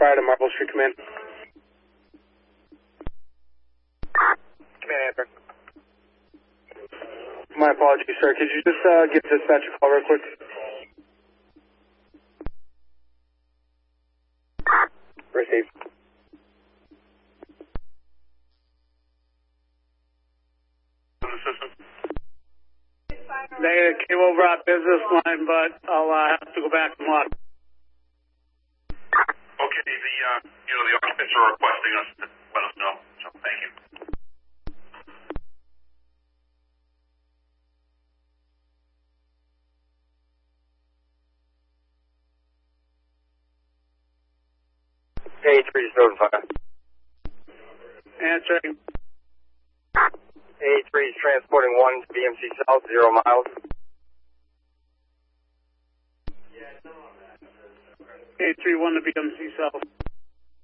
fire to Marble Street, command. Command answer. My apologies, sir. Could you just give dispatch a call real quick? Receive. They came over our business line, but I'll have to go back and look. Okay, the occupants are requesting us to let us know, so thank you. A3 is notified. Answering. A3 is transporting 1 to BMC South, 0 miles. A31 to BMC South.